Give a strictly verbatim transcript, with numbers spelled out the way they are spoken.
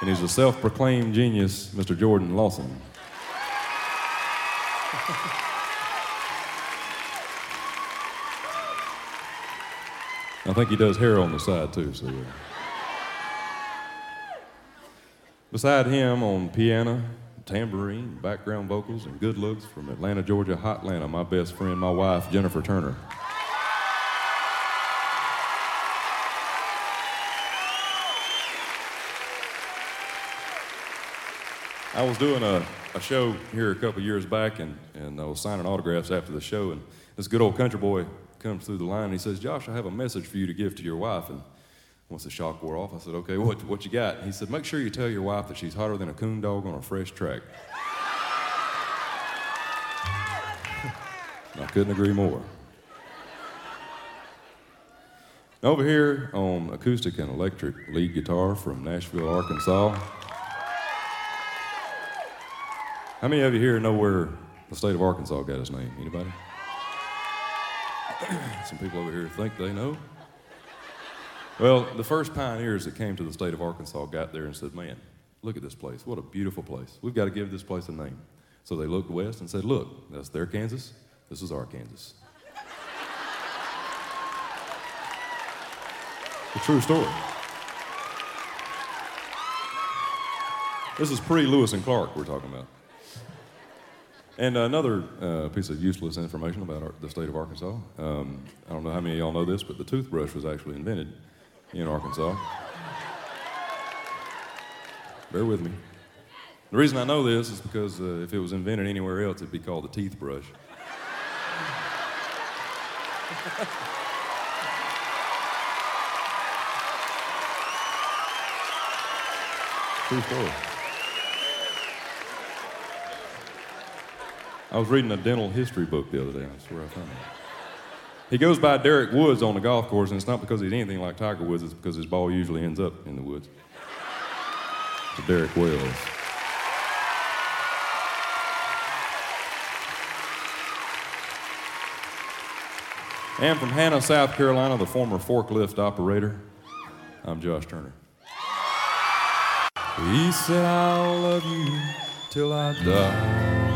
and he's a self-proclaimed genius, Mister Jordan Lawson. I think he does hair on the side, too, so... Uh. Beside him on piano, tambourine, background vocals, and good looks from Atlanta, Georgia, Hotlanta, my best friend, my wife, Jennifer Turner. I was doing a, a show here a couple years back, and, and I was signing autographs after the show, and this good old country boy comes through the line, and he says, "Josh, I have a message for you to give to your wife." And once the shock wore off, I said, "Okay, what, what you got?" And he said, "Make sure you tell your wife that she's hotter than a coon dog on a fresh track." I couldn't agree more. Over here on acoustic and electric lead guitar from Nashville, Arkansas. How many of you here know where the state of Arkansas got its name? Anybody? Some people over here think they know. Well, the first pioneers that came to the state of Arkansas got there and said, "Man, look at this place. What a beautiful place. We've got to give this place a name." So they looked west and said, "Look, that's their Kansas. This is our Kansas." A true story. This is pre-Lewis and Clark we're talking about. And another uh, piece of useless information about our, the state of Arkansas. Um, I don't know how many of y'all know this, but the toothbrush was actually invented in Arkansas. Bear with me. The reason I know this is because uh, if it was invented anywhere else, it'd be called the teeth brush. True story. I was reading a dental history book the other day. That's where I found it. He goes by Derek Woods on the golf course, and it's not because he's anything like Tiger Woods, it's because his ball usually ends up in the woods. It's Derek Wells. And from Hannah, South Carolina, the former forklift operator, I'm Josh Turner. He said, "I'll love you till I die."